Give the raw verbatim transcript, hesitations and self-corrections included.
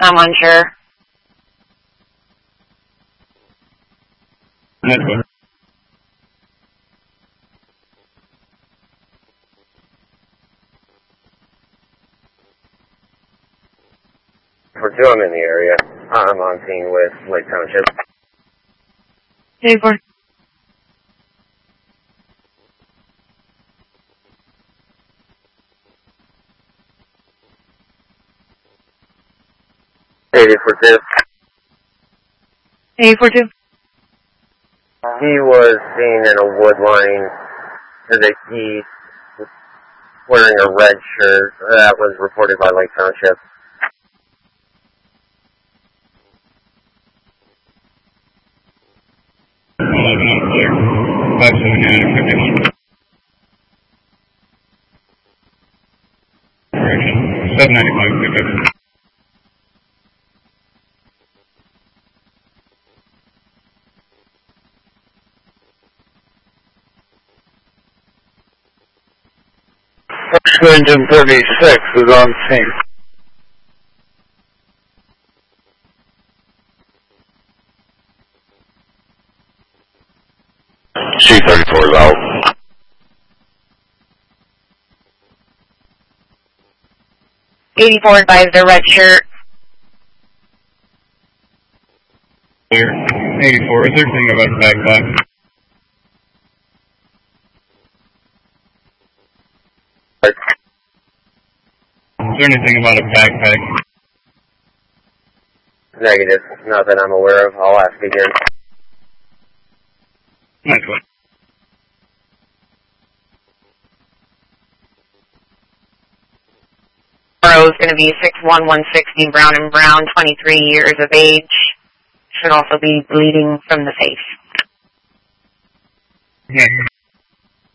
I'm unsure. Network. For two, I'm in the area. I'm on scene with Lake Township. eighty-four. eighty-four two. eighty-four two. He was seen in a wood line to the east wearing a red shirt. That was reported by Lake Township. eleven out clear. five seventy-nine activity. Correction. seven ninety-five pickup. Engine thirty-six is on scene. C thirty-four is out. eighty-four advised their red shirt. Clear. eighty-four. Is there anything about the backpack? Is there anything about a backpack? Negative. Not that I'm aware of. I'll ask again. Nice one. Is going to be six one one sixty, brown and brown, twenty-three years of age. Should also be bleeding from the face. Yeah.